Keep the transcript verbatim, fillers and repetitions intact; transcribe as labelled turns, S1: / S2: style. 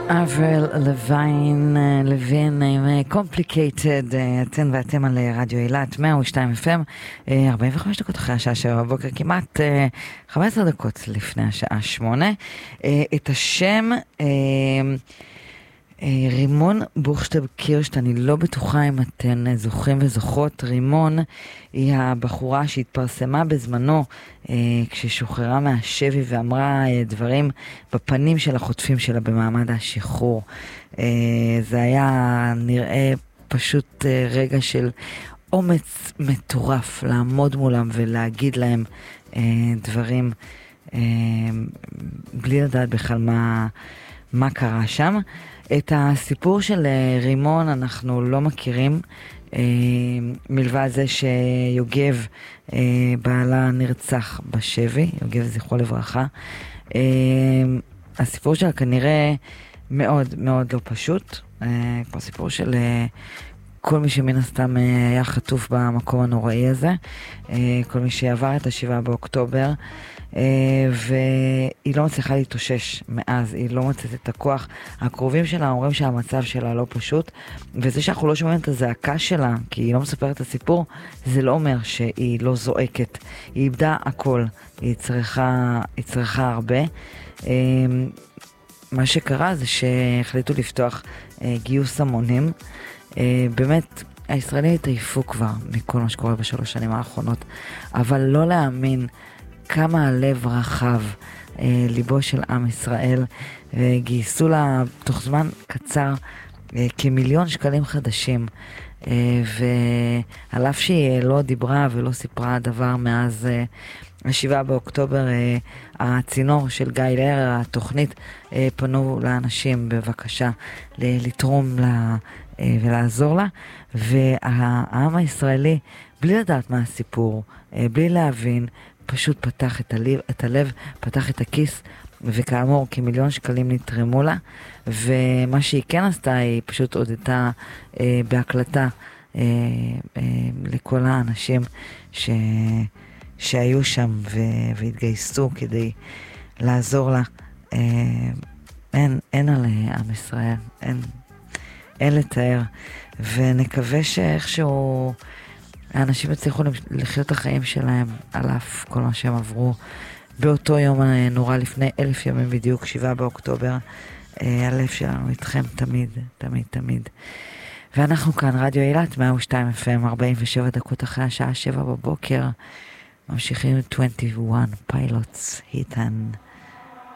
S1: אברל לוין, לוין עם Complicated, אתן ואתם על רדיו אילת, מאה ושתיים אף אם, ארבעים וחמש דקות אחרי השעה שבע בבוקר, כמעט חמש עשרה דקות לפני השעה שמונה. את השם רימון בוכשטב קירשט, אני לא בטוחה אם אתן זוכרים וזוכרות. רימון היא הבחורה שהתפרסמה בזמנו אה, כששוחררה מהשבי ואמרה אה, דברים בפנים של החוטפים שלה במעמד השחרור. אה, זה היה נראה פשוט אה, רגע של אומץ מטורף לעמוד מולם ולהגיד להם אה, דברים אה, בלי לדעת בכלל מה, מה קרה שם. את הסיפור של רימון אנחנו לא מכירים, אה, מלבד זה שיוגב אה, בעלה נרצח בשבי, יוגב זכרו לברכה. אה, הסיפור שלה כנראה מאוד מאוד לא פשוט, אה, כמו סיפור של אה, כל מי שמן הסתם אה, היה חטוף במקום הנוראי הזה, אה, כל מי שעבר את השבעה באוקטובר, Uh, והיא לא מצליחה להתאושש מאז, היא לא מוצאת את הכוח. הקרובים שלה אומרים שהמצב שלה לא פשוט, וזה שאנחנו לא שומעים את הזעקה שלה כי היא לא מספרת את הסיפור, זה לא אומר שהיא לא זועקת. היא איבדה הכל, היא צריכה, היא צריכה הרבה. uh, מה שקרה זה שהחליטו לפתוח uh, גיוס המונים. uh, באמת הישראלים התעייפו כבר מכל מה שקורה בשלוש שנים האחרונות, אבל לא להאמין כמה הלב רחב, אה, ליבו של עם ישראל, וגייסו לה תוך זמן קצר אה, כמיליון שקלים חדשים, אה, ועל אף שהיא לא דיברה ולא סיפרה דבר מאז אה, השבעה באוקטובר, אה, הצינור של גיא לרר, התוכנית, אה, פנו לאנשים בבקשה לתרום לה אה, ולעזור לה, והעם הישראלי, בלי לדעת מה הסיפור, אה, בלי להבין, פשוט פתח את הלב, את הלב, פתח את הכיס, וכאמור, כמיליון שקלים נתרמו לה, ומה שהיא כן עשתה, היא פשוט הודתה אה, בהקלטה אה, אה, לכל האנשים ש, שהיו שם ו, והתגייסו כדי לעזור לה. אה, אין, אין על עם ישראל, אין, אין לתאר, ונקווה שאיכשהו האנשים הצליחו לחיות את החיים שלהם על אף כל מה שהם עברו באותו יום נורא לפני אלף ימים בדיוק, שבעה באוקטובר. הלב שלנו איתכם תמיד, תמיד, תמיד. ואנחנו כאן, רדיו אילת, מאה ושתיים אף אם, ארבעים ושבע דקות אחרי השעה שבע בבוקר, ממשיכים עשרים ואחת פיילוטס, היטן.